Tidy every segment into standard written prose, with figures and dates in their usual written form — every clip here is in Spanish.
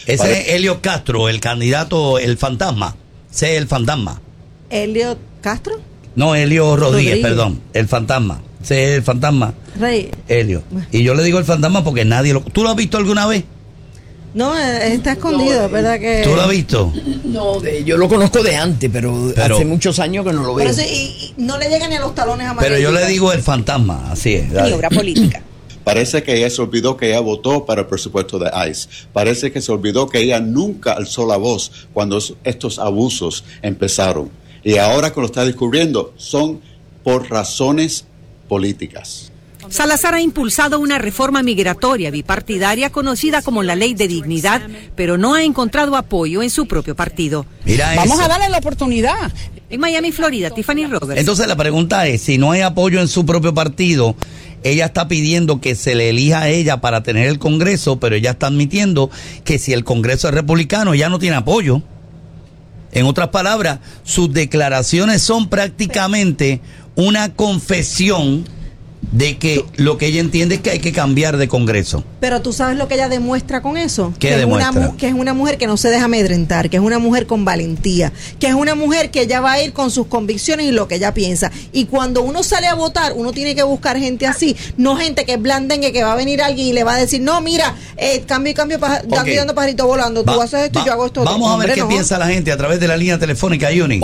Ese es Helio Castro, el candidato, el fantasma. Ese es el fantasma. ¿Helio Castro? No, Helio Rodríguez, perdón. El fantasma. Ese es el fantasma. Rey. Helio. Y yo le digo el fantasma porque nadie lo... ¿Tú lo has visto alguna vez? No, está escondido, ¿verdad que? ¿Tú lo has visto? No, yo lo conozco de antes, pero hace muchos años que no lo veo. Pero y no le llegan ni a los talones a María. Pero yo le digo el fantasma, así es. Maniobra política. Parece que ella se olvidó que ella votó para el presupuesto de ICE. Parece que se olvidó que ella nunca alzó la voz cuando estos abusos empezaron. Y ahora que lo está descubriendo, son por razones políticas. Salazar ha impulsado una reforma migratoria bipartidaria conocida como la Ley de Dignidad, pero no ha encontrado apoyo en su propio partido. Mira, vamos a darle la oportunidad. En Miami, Florida, Tiffany Roberts. Entonces la pregunta es, si no hay apoyo en su propio partido, ella está pidiendo que se le elija a ella para tener el Congreso, pero ella está admitiendo que si el Congreso es republicano, ella no tiene apoyo. En otras palabras, sus declaraciones son prácticamente una confesión de que lo que ella entiende es que hay que cambiar de Congreso. Pero tú sabes lo que ella demuestra con eso. ¿Qué demuestra? Que es una mujer que no se deja amedrentar, que es una mujer con valentía, que es una mujer que ella va a ir con sus convicciones y lo que ella piensa. Y cuando uno sale a votar, uno tiene que buscar gente así, no gente que es blandengue, que va a venir alguien y le va a decir, no, mira, cambio, dando pajarito volando, tú haces esto y yo hago esto. Vamos a ver qué piensa la gente a través de la línea telefónica, Yuni.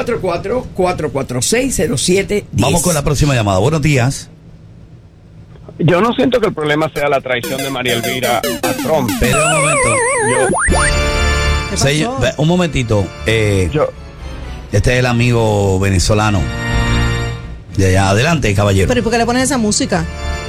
844-446-0710. Vamos con la próxima llamada. Buenos días. Yo no siento que el problema sea la traición de María Elvira a Trump. Pero un momento. Un momentito. Este es el amigo venezolano. De allá. Adelante, caballero. Pero ¿y por qué le pones esa música?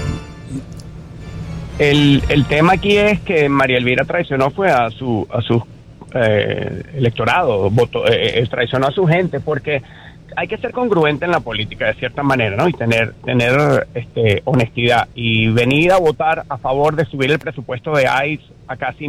El tema aquí es que María Elvira traicionó fue a su electorado, traicionó a su gente, porque hay que ser congruente en la política de cierta manera, ¿no? Y tener honestidad y venir a votar a favor de subir el presupuesto de ICE a casi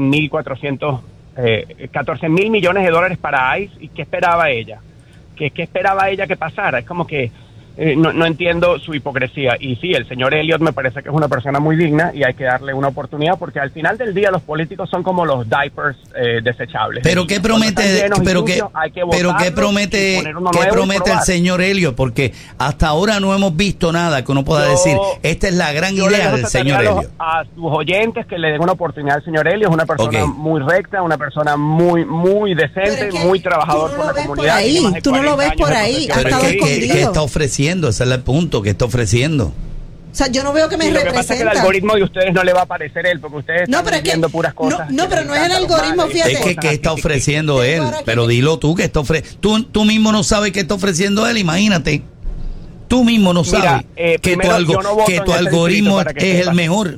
14,000 millones de dólares para ICE. ¿Y qué esperaba ella? ¿Qué esperaba ella que pasara? Es como que no entiendo su hipocresía. Y sí, el señor Elliott me parece que es una persona muy digna y hay que darle una oportunidad, porque al final del día los políticos son como los diapers desechables. Pero qué promete, qué promete el señor Elliott, porque hasta ahora no hemos visto nada que uno pueda decir, esta es la gran idea del señor Elliott. A sus oyentes que le den una oportunidad al señor Elliott, es una persona muy recta, una persona muy decente, muy trabajador con la comunidad. Tú no lo ves por ahí, ha estado escondido. ¿Qué está ofreciendo? Ese es el punto que está ofreciendo. O sea, yo no veo que me representa. Lo que pasa es que el algoritmo de ustedes no le va a parecer él, porque ustedes están diciendo puras cosas. No, pero no es el algoritmo, fíjate. Es que ¿qué está ofreciendo él? Pero dilo tú, que está ofreciendo. Tú mismo no sabes qué está ofreciendo él, imagínate. Tú mismo no sabes que tu algoritmo es el mejor.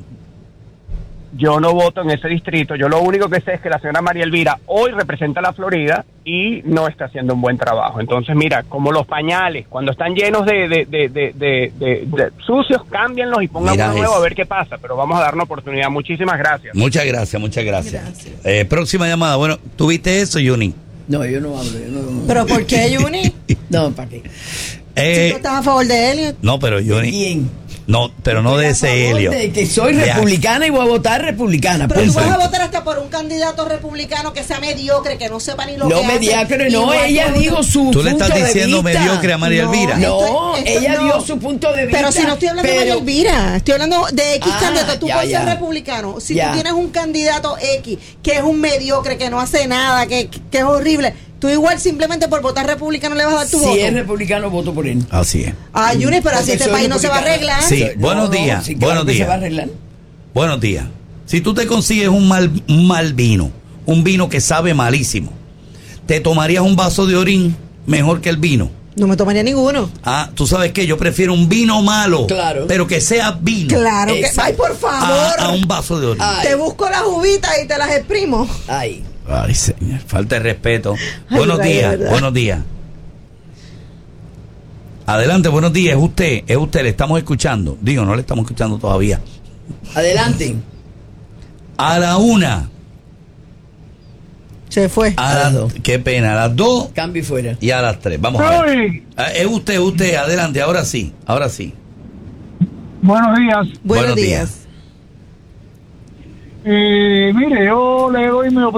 Yo no voto en ese distrito. Yo lo único que sé es que la señora María Elvira hoy representa a la Florida y no está haciendo un buen trabajo. Entonces, mira, como los pañales, cuando están llenos de sucios, cámbienlos y pongan uno nuevo a ver qué pasa. Pero vamos a dar una oportunidad. Muchísimas gracias. Muchas gracias. Próxima llamada. Bueno, ¿tú viste eso, Yuni? No, yo no hablo. ¿Pero por qué, Yuni? No, ¿para qué? Si tú estás a favor de Elliott. No, pero Yuni. ¿Quién? No, pero no de ese Helio. De que soy republicana y voy a votar republicana. Pero tú vas a votar hasta por un candidato republicano que sea mediocre, que no sepa ni lo que hace. No, mediocre, no, ella dijo su punto de vista. ¿Tú le estás diciendo mediocre a María Elvira? No, ella dio su punto de vista. Pero si no estoy hablando de María Elvira, estoy hablando de X candidato. Tú puedes ser republicano. Si tú tienes un candidato X que es un mediocre, que no hace nada, que es horrible, tú igual simplemente por votar republicano le vas a dar tu voto. Si es republicano, voto por él. Así es. Yuni, pero así este país no se va a arreglar. Sí, buenos días. Sí, claro, buenos días. se va a arreglar. Buenos días. Si tú te consigues un mal vino, un vino que sabe malísimo, ¿te tomarías un vaso de orín mejor que el vino? No me tomaría ninguno. ¿Tú sabes qué? Yo prefiero un vino malo, pero que sea vino. Claro que... Ay, por favor. A un vaso de orín. Te busco las uvitas y te las exprimo. Ay, señor, falta de respeto. Buenos días. Adelante, buenos días, es usted, le estamos escuchando. Digo, no le estamos escuchando todavía. Adelante. A la 1. Se fue. Qué pena, a las 2. Cambio y fuera. Y a las 3, vamos a ver. Es usted, adelante, ahora sí. Buenos días. Buenos días. Mire, yo le doy mi opinión.